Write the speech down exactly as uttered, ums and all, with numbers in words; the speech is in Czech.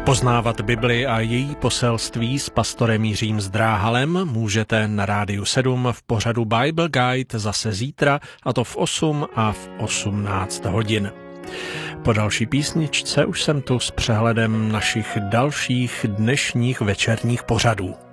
Poznávat Bibli a její poselství s pastorem Jiřím Zdráhalem můžete na Rádiu sedm v pořadu Bible Guide zase zítra, a to v osm a v osmnáct hodin. Po další písničce už jsem tu s přehledem našich dalších dnešních večerních pořadů.